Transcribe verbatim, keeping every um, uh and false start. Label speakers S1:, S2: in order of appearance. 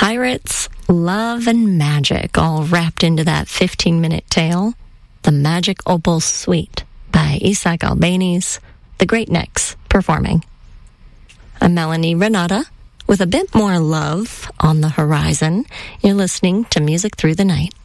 S1: Pirates, love, and magic all wrapped into that fifteen-minute tale. The Magic Opal Suite by Isaac Albeniz, the Great Necks performing. I'm Melanie Renata with a bit more love on the horizon. You're listening to Music Through the Night.